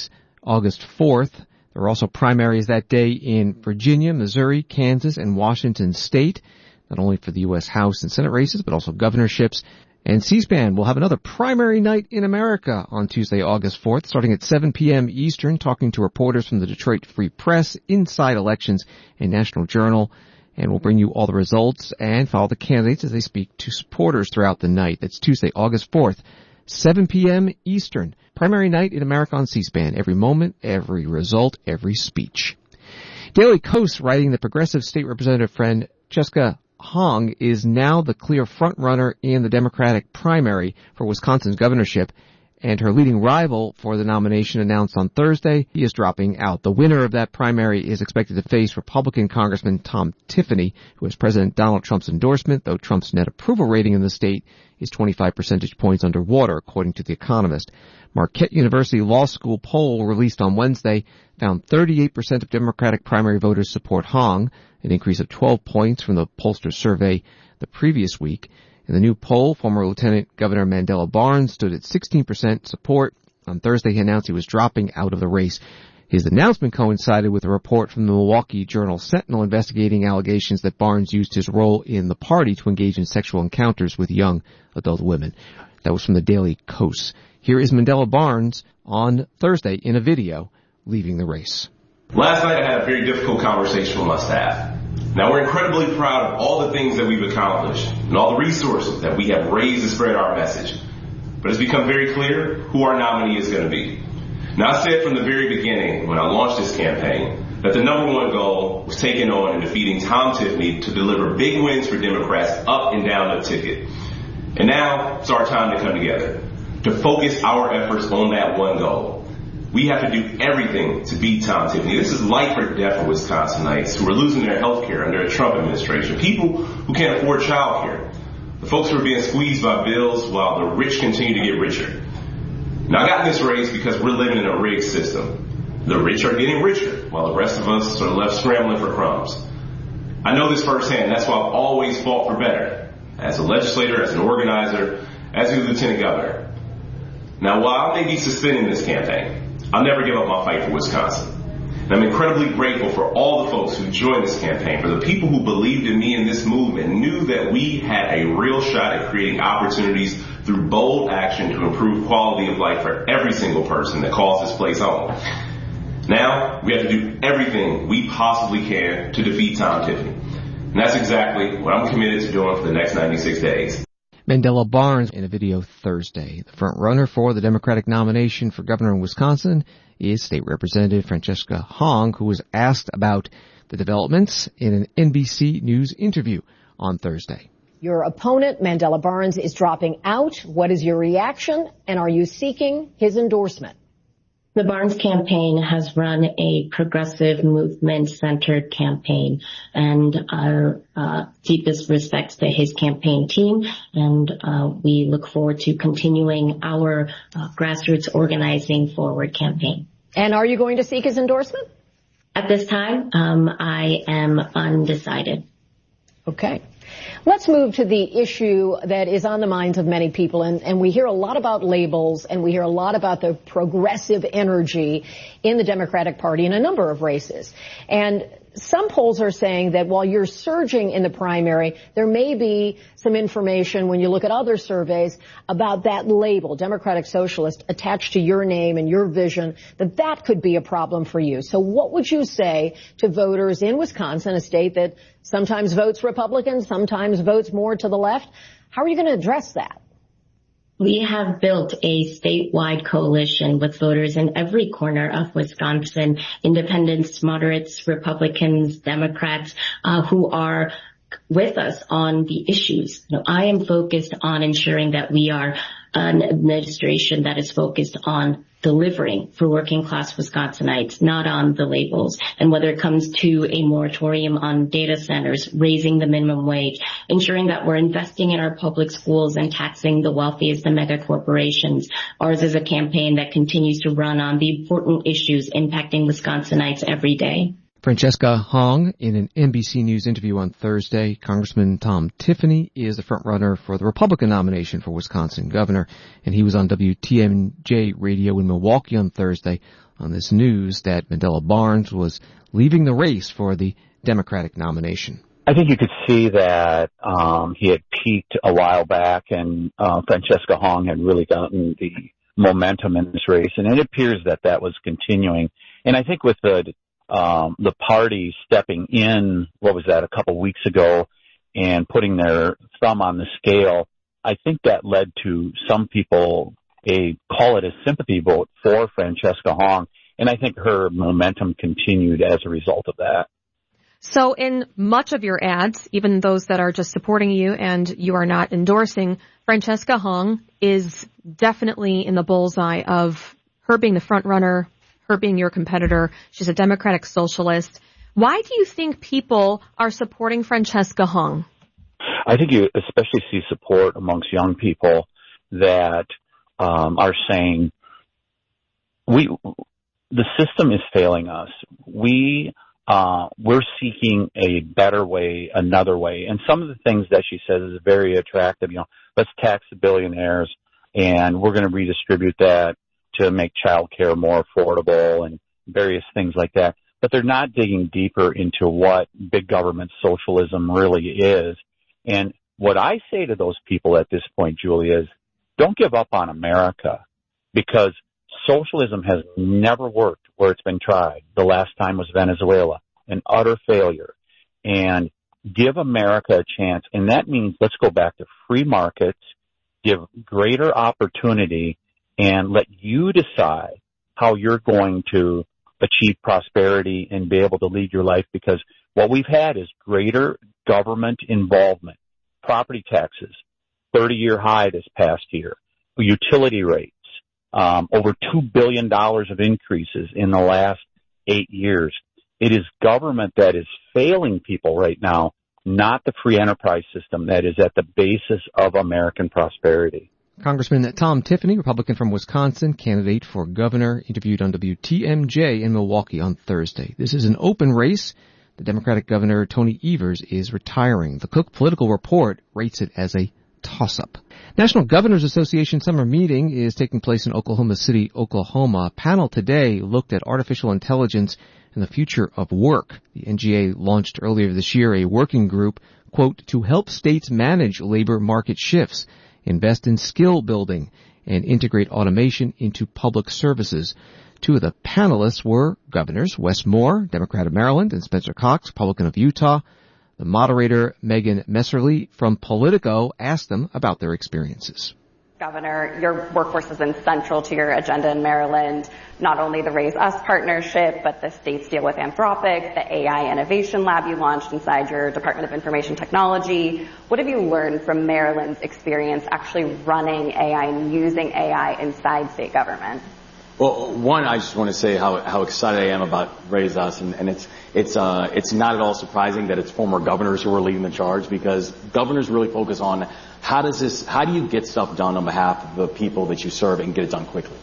August fourth. There are also primaries that day in Virginia, Missouri, Kansas, and Washington State, not only for the U S House and Senate races, but also governorships. And C-SPAN will have another primary night in America on Tuesday, August fourth, starting at seven p.m. Eastern, talking to reporters from the Detroit Free Press, Inside Elections, and National Journal. And we'll bring you all the results and follow the candidates as they speak to supporters throughout the night. That's Tuesday, August fourth, seven p.m. Eastern. Primary night in America on C-SPAN. Every moment, every result, every speech. Daily Kos writing that progressive state representative friend Francesca Hong is now the clear front-runner in the Democratic primary for Wisconsin's governorship, and her leading rival for the nomination announced on Thursday, he is dropping out. The winner of that primary is expected to face Republican Congressman Tom Tiffany, who has President Donald Trump's endorsement, though Trump's net approval rating in the state is twenty-five percentage points underwater, according to The Economist. Marquette University Law School poll released on Wednesday found thirty-eight percent of Democratic primary voters support Hong, an increase of twelve points from the pollster's survey the previous week. In the new poll, former Lieutenant Governor Mandela Barnes stood at sixteen percent support. On Thursday, he announced he was dropping out of the race. His announcement coincided with a report from the Milwaukee Journal-Sentinel investigating allegations that Barnes used his role in the party to engage in sexual encounters with young adult women. That was from the Daily Kos. Here is Mandela Barnes on Thursday in a video leaving the race. Last night I had a very difficult conversation with my staff. Now we're incredibly proud of all the things that we've accomplished and all the resources that we have raised to spread our message. But it's become very clear who our nominee is going to be. Now I said from the very beginning when I launched this campaign that the number one goal was taking on and defeating Tom Tiffany to deliver big wins for Democrats up and down the ticket. And now it's our time to come together, to focus our efforts on that one goal. We have to do everything to beat Tom Tiffany. This is life or death for Wisconsinites who are losing their health care under a Trump administration. People who can't afford child care. The folks who are being squeezed by bills while the rich continue to get richer. Now I got in this race because we're living in a rigged system. The rich are getting richer while the rest of us are left scrambling for crumbs. I know this firsthand. That's why I've always fought for better. As a legislator, as an organizer, as a lieutenant governor. Now while I may be suspending this campaign, I'll never give up my fight for Wisconsin. And I'm incredibly grateful for all the folks who joined this campaign, for the people who believed in me and this movement, knew that we had a real shot at creating opportunities through bold action to improve quality of life for every single person that calls this place home. Now, we have to do everything we possibly can to defeat Tom Tiffany. And that's exactly what I'm committed to doing for the next ninety-six days. Mandela Barnes in a video Thursday. The front runner for the Democratic nomination for governor in Wisconsin is State Representative Francesca Hong, who was asked about the developments in an N B C News interview on Thursday. Your opponent, Mandela Barnes, is dropping out. What is your reaction, and are you seeking his endorsement? The Barnes campaign has run a progressive movement-centered campaign, and our uh, deepest respects to his campaign team, and uh, we look forward to continuing our uh, grassroots organizing forward campaign. And are you going to seek his endorsement? At this time, um, I am undecided. Okay. Let's move to the issue that is on the minds of many people, and, and we hear a lot about labels, and we hear a lot about the progressive energy in the Democratic Party in a number of races. And some polls are saying that while you're surging in the primary, there may be some information when you look at other surveys about that label, Democratic Socialist, attached to your name and your vision, that that could be a problem for you. So what would you say to voters in Wisconsin, a state that sometimes votes Republican, sometimes votes more to the left? How are you going to address that? We have built a statewide coalition with voters in every corner of Wisconsin, independents, moderates, Republicans, Democrats, uh, who are with us on the issues. You know, I am focused on ensuring that we are an administration that is focused on delivering for working class Wisconsinites, not on the labels. And whether it comes to a moratorium on data centers, raising the minimum wage, ensuring that we're investing in our public schools and taxing the wealthiest and mega corporations, ours is a campaign that continues to run on the important issues impacting Wisconsinites every day. Francesca Hong, in an N B C News interview on Thursday, Congressman Tom Tiffany is the frontrunner for the Republican nomination for Wisconsin governor, and he was on W T M J radio in Milwaukee on Thursday on this news that Mandela Barnes was leaving the race for the Democratic nomination. I think you could see that um, he had peaked a while back, and uh, Francesca Hong had really gotten the momentum in this race, and it appears that that was continuing. And I think with the Um, the party stepping in, what was that, a couple weeks ago, and putting their thumb on the scale, I think that led to some people a, call it a sympathy vote for Francesca Hong, and I think her momentum continued as a result of that. So in much of your ads, even those that are just supporting you and you are not endorsing, Francesca Hong is definitely in the bullseye of her being the front runner, her being your competitor. She's a Democratic socialist. Why do you think people are supporting Francesca Hong? I think you especially see support amongst young people that um, are saying, "We, the system is failing us. We, uh, we're seeking a better way, another way." And some of the things that she says is very attractive. You know, let's tax the billionaires, and we're going to redistribute that to make child care more affordable and various things like that. But they're not digging deeper into what big government socialism really is. And what I say to those people at this point, Julie, is don't give up on America, because socialism has never worked where it's been tried. The last time was Venezuela, an utter failure. And give America a chance. And that means let's go back to free markets, give greater opportunity, and let you decide how you're going to achieve prosperity and be able to lead your life, because what we've had is greater government involvement. Property taxes, thirty-year high this past year. Utility rates, um, over two billion dollars of increases in the last eight years. It is government that is failing people right now, not the free enterprise system that is at the basis of American prosperity. Congressman Tom Tiffany, Republican from Wisconsin, candidate for governor, interviewed on W T M J in Milwaukee on Thursday. This is an open race. The Democratic Governor Tony Evers is retiring. The Cook Political Report rates it as a toss-up. National Governors Association summer meeting is taking place in Oklahoma City, Oklahoma. A panel today looked at artificial intelligence and the future of work. The N G A launched earlier this year a working group, quote, to help states manage labor market shifts, invest in skill building, and integrate automation into public services. Two of the panelists were Governors Wes Moore, Democrat of Maryland, and Spencer Cox, Republican of Utah. The moderator, Megan Messerly from Politico, asked them about their experiences. Governor, your workforce has been central to your agenda in Maryland, not only the Raise Us partnership, but the state's deal with Anthropic, the A I Innovation Lab you launched inside your Department of Information Technology. What have you learned from Maryland's experience actually running A I and using A I inside state government? Well, one, I just want to say how, how excited I am about Raise Us, and, and it's it's uh, it's not at all surprising that it's former governors who are leading the charge, because governors really focus on how does this, how do you get stuff done on behalf of the people that you serve and get it done quickly.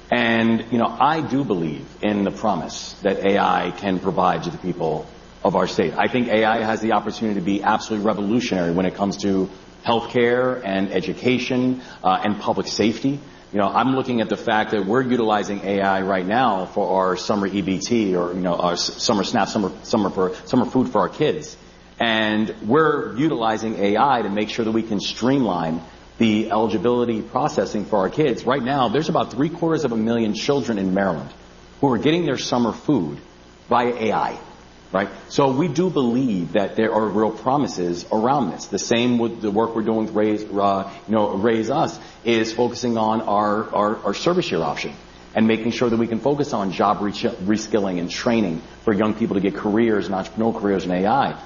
And you know, I do believe in the promise that A I can provide to the people of our state. I think A I has the opportunity to be absolutely revolutionary when it comes to healthcare and education uh, and public safety. You know, I'm looking at the fact that we're utilizing A I right now for our summer E B T, or, you know, our summer SNAP, summer, summer for, summer food for our kids. And we're utilizing A I to make sure that we can streamline the eligibility processing for our kids. Right now, there's about three quarters of a million children in Maryland who are getting their summer food via A I. Right? So we do believe that there are real promises around this. The same with the work we're doing with Raise, uh, you know, Raise Us is focusing on our, our, our service year option and making sure that we can focus on job re- reskilling and training for young people to get careers and entrepreneurial careers in A I.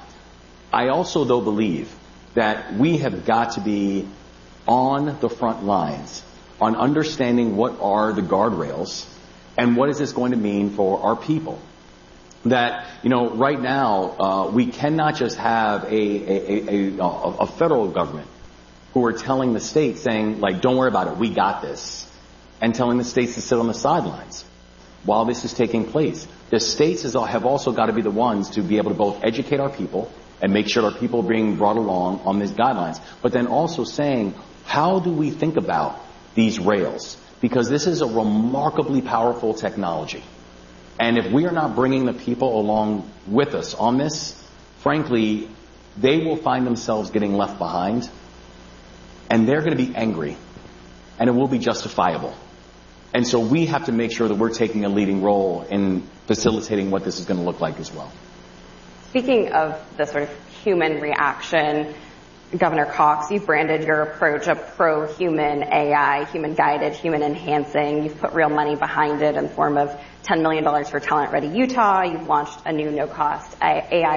I also, though, believe that we have got to be on the front lines on understanding what are the guardrails and what is this going to mean for our people. That, you know, right now, uh, we cannot just have a, a, a, a, a federal government who are telling the states, saying, like, don't worry about it, we got this, and telling the states to sit on the sidelines while this is taking place. The states is, have also got to be the ones to be able to both educate our people and make sure our people are being brought along on these guidelines, but then also saying, how do we think about these rails? Because this is a remarkably powerful technology. And if we are not bringing the people along with us on this, frankly, they will find themselves getting left behind, and they're going to be angry, and it will be justifiable. And so we have to make sure that we're taking a leading role in facilitating what this is going to look like as well. Speaking of the sort of human reaction, Governor Cox, you've branded your approach a pro-human A I, human-guided, human-enhancing. You've put real money behind it in the form of ten million dollars for Talent Ready Utah. You've launched a new no-cost A I